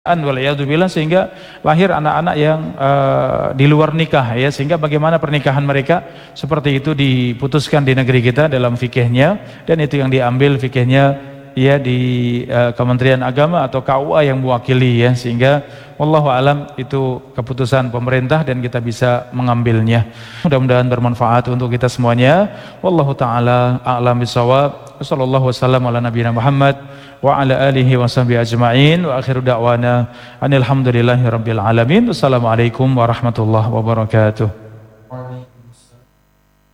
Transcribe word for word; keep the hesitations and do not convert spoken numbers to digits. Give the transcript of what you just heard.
Waliyadzubillah, sehingga lahir anak-anak yang uh, di luar nikah ya, sehingga bagaimana pernikahan mereka seperti itu diputuskan di negeri kita dalam fikihnya, dan itu yang diambil fikihnya ya di uh, Kementerian Agama atau K U A yang mewakili ya, sehingga wallahu alam itu keputusan pemerintah dan kita bisa mengambilnya. Mudah-mudahan bermanfaat untuk kita semuanya. Wallahu taala a'lam bishawab. Wassallallahu wasallam ala nabiyina Muhammad wa ala alihi wa sahbihi ajma'in wa akhiru da'wana anil hamdulillahi rabbil alamin. Wassalamualaikum warahmatullahi wabarakatuh.